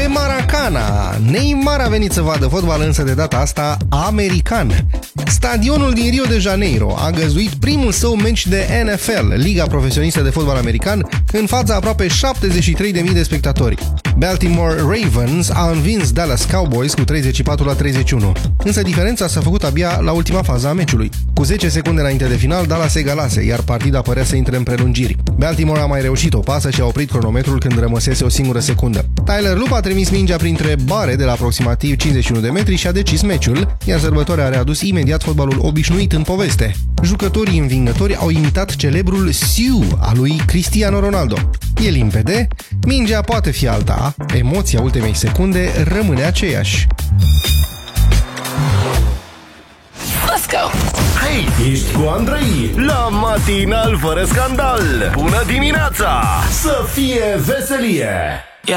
Pe Maracana, Neymar a venit să vadă fotbal, însă de data asta american. Stadionul din Rio de Janeiro a găzduit primul său meci de NFL, Liga Profesionistă de Fotbal American, în fața aproape 73.000 de spectatori. Baltimore Ravens a învins Dallas Cowboys cu 34-31, însă diferența s-a făcut abia la ultima fază a meciului. Cu 10 secunde înainte de final, Dallas egalase, iar partida părea să intre în prelungiri. Baltimore a mai reușit o pasă și a oprit cronometrul când rămăsese o singură secundă. Tyler Lupp a trimis mingea printre bare de la aproximativ 51 de metri și a decis meciul, iar sărbătoarea a readus imediat fotbalul obișnuit în poveste. Jucătorii învingători au imitat celebrul Siu al lui Cristiano Ronaldo. E limpede, mingea poate fi alta, emoția ultimei secunde rămâne aceeași. Let's go! Hei, ești cu Andrei la Matinal fără scandal. Bună dimineața! Să fie veselie!